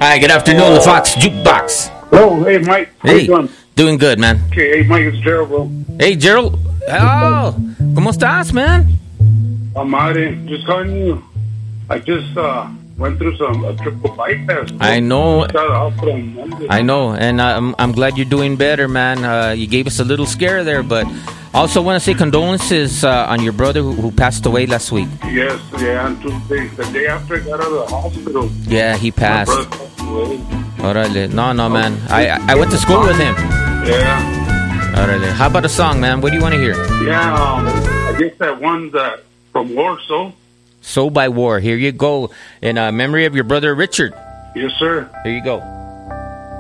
Hi, good afternoon, the Fox Jukebox. Hello, hey Mike. How you doing? Doing good, man. Okay, hey Mike, it's Gerald, bro. Hey, Gerald. Oh, ¿cómo estás, man? I'm out here. Just calling you. I just went through a triple bypass. I know. I know. know, and I'm glad you're doing better, man. You gave us a little scare there, but also want to say condolences on your brother who passed away last week. Yes, yeah, on Tuesday, the day after I got out of the hospital. Yeah, he passed. My brother passed away. Orale. No, man. I went to school with him. Yeah. Orale. How about a song, man? What do you want to hear? Yeah, I guess that one that from Warsaw. Soul by War. Here you go. In memory of your brother Richard. Yes, sir. Here you go.